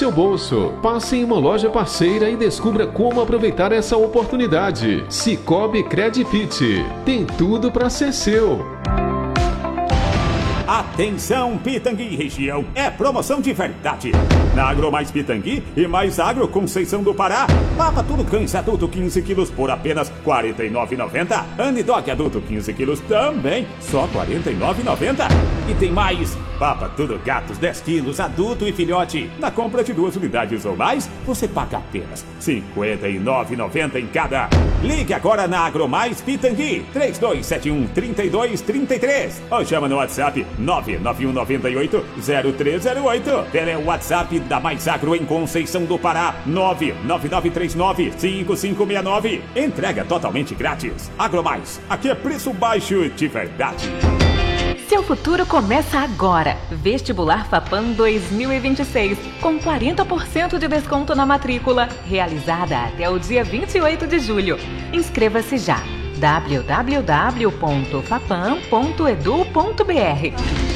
seu bolso. Passe em uma loja parceira e descubra como aproveitar essa oportunidade. Cicobi Credifit. Tem tudo para ser seu. Atenção, Pitangui e região, é promoção de verdade. Na Agro Mais Pitangui e Mais Agro Conceição do Pará, Papa Tudo Cães adulto 15 quilos por apenas R$ 49,90. Anidog adulto 15 quilos também, só R$ 49,90. E tem mais, Papa Tudo Gatos 10 quilos adulto e filhote. Na compra de 2 unidades ou mais, você paga apenas R$ 59,90 em cada. Ligue agora na Agro Mais Pitangui, 3271-3233. Ou chama no WhatsApp 99198-0308. Pelo WhatsApp da Mais Agro em Conceição do Pará, 99939-5569. Entrega totalmente grátis. Agromais, aqui é preço baixo de verdade. Seu futuro começa agora. Vestibular FAPAM 2026, com 40% de desconto na matrícula, realizada até o dia 28 de julho. Inscreva-se já. www.fapam.edu.br